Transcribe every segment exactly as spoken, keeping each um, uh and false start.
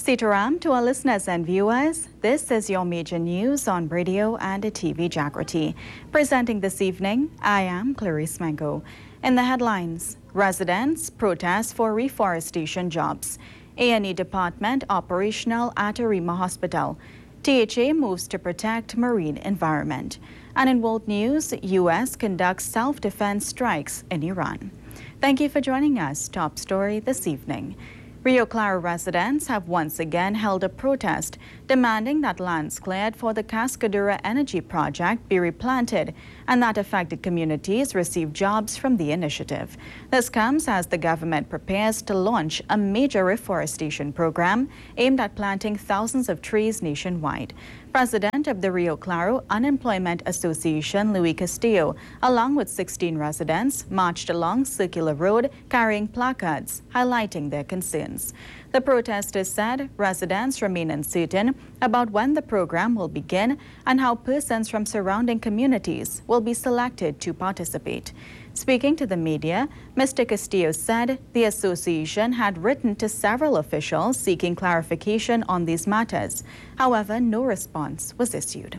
Sitaram to our listeners and viewers. This is your major news on radio and T V Jagrati. Presenting this evening, I am Clarice Mango. In the headlines, residents protest for reforestation jobs. A and E department operational at Arima Hospital. T H A moves to protect marine environment. And in world news, U S conducts self-defense strikes in Iran. Thank you for joining us. Top story this evening. Rio Claro residents have once again held a protest demanding that lands cleared for the Cascadura Energy Project be replanted and that affected communities receive jobs from the initiative. This comes as the government prepares to launch a major reforestation program aimed at planting thousands of trees nationwide. President of the Rio Claro Unemployment Association, Luis Castillo, along with sixteen residents, marched along Circular Road carrying placards highlighting their concerns. The protesters said residents remain uncertain about when the program will begin and how persons from surrounding communities will be selected to participate. Speaking to the media, Mister Castillo said the association had written to several officials seeking clarification on these matters. However, no response was issued.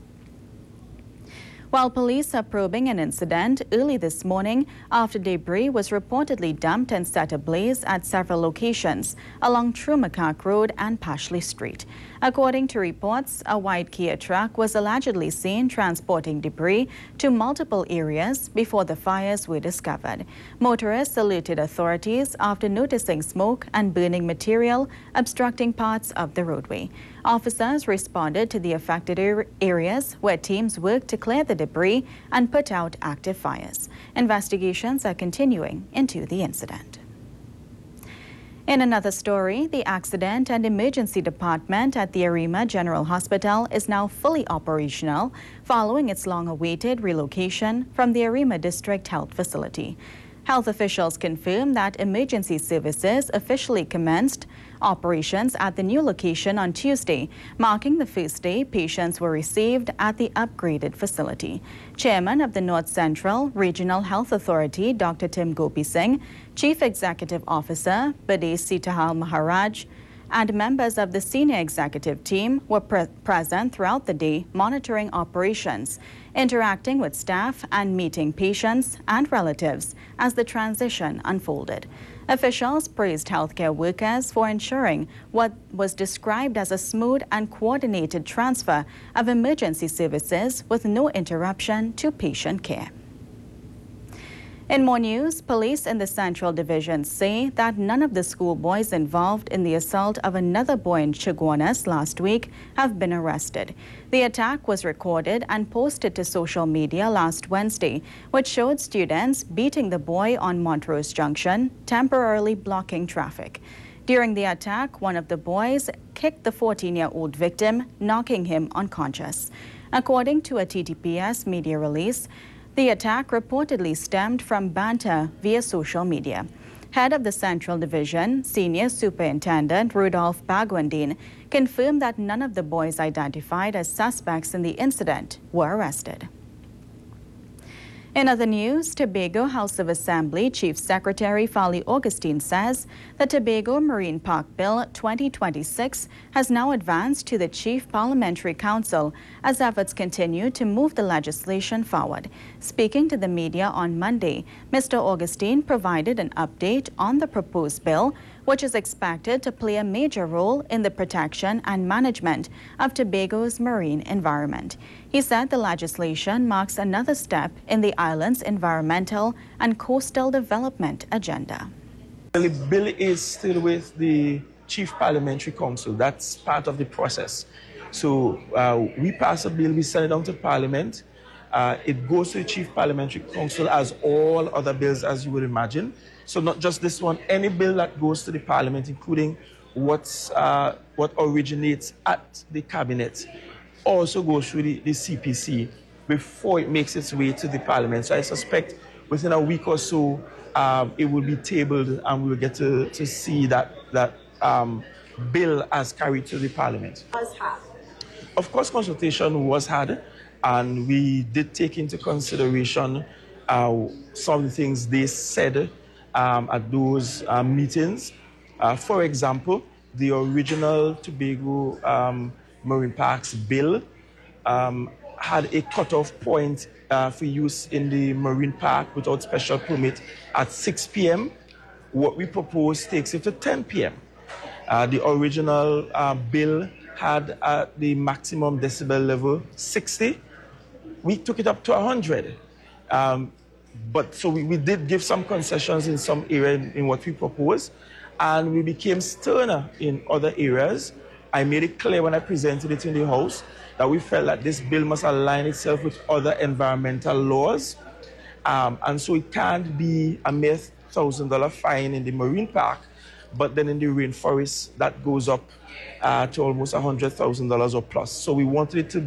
While police are probing an incident early this morning after debris was reportedly dumped and set ablaze at several locations along Trumacaque Road and Pashley Street. According to reports, a white Kia truck was allegedly seen transporting debris to multiple areas before the fires were discovered. Motorists alerted authorities after noticing smoke and burning material obstructing parts of the roadway. Officers responded to the affected areas where teams worked to clear the debris and put out active fires. Investigations are continuing into the incident. In another story, the Accident and Emergency Department at the Arima General Hospital is now fully operational following its long-awaited relocation from the Arima District Health Facility. Health officials confirmed that emergency services officially commenced operations at the new location on Tuesday, marking the first day patients were received at the upgraded facility. Chairman of the North Central Regional Health Authority, Doctor Tim Gopi Singh, Chief Executive Officer Bade Sitahal Maharaj, and members of the senior executive team were pre present throughout the day monitoring operations, interacting with staff and meeting patients and relatives as the transition unfolded. Officials praised healthcare workers for ensuring what was described as a smooth and coordinated transfer of emergency services with no interruption to patient care. In more news, police in the Central Division say that none of the schoolboys involved in the assault of another boy in Chaguanas last week have been arrested. The attack was recorded and posted to social media last Wednesday, which showed students beating the boy on Montrose Junction, temporarily blocking traffic. During the attack, one of the boys kicked the fourteen-year-old victim, knocking him unconscious. According to a T T P S media release, the attack reportedly stemmed from banter via social media. Head of the Central Division, Senior Superintendent Rudolph Bagwandine, confirmed that none of the boys identified as suspects in the incident were arrested. In other news, Tobago House of Assembly Chief Secretary Fali Augustine says the Tobago Marine Park Bill twenty twenty-six has now advanced to the Chief Parliamentary Council as efforts continue to move the legislation forward. Speaking to the media on Monday, Mister Augustine provided an update on the proposed bill, which is expected to play a major role in the protection and management of Tobago's marine environment. He said the legislation marks another step in the island's environmental and coastal development agenda. The bill is still with the Chief Parliamentary Council. That's part of the process. So uh, we pass a bill, we send it down to Parliament. Uh, it goes to the Chief Parliamentary Council as all other bills, as you would imagine. So not just this one, any bill that goes to the Parliament, including what's, uh, what originates at the Cabinet, also goes through the, the C P C before it makes its way to the Parliament. So I suspect within a week or so, um, it will be tabled and we'll get to, to see that, that um, bill as carried to the Parliament. Of course, consultation was had, and we did take into consideration uh, some of the things they said um, at those uh, meetings. Uh, for example, the original Tobago um, Marine Parks bill um, had a cutoff point uh, for use in the marine park without special permit at six p m What we propose takes it to ten p m Uh, the original uh, bill had uh, the maximum decibel level sixty. We took it up to one hundred. Um, but so we, we did give some concessions in some area in, in what we proposed, and we became sterner in other areas. I made it clear when I presented it in the House that we felt that this bill must align itself with other environmental laws. Um, and so it can't be a mere one thousand dollar fine in the marine park, but then in the rainforest, that goes up uh, to almost one hundred thousand dollars or plus. So we wanted it to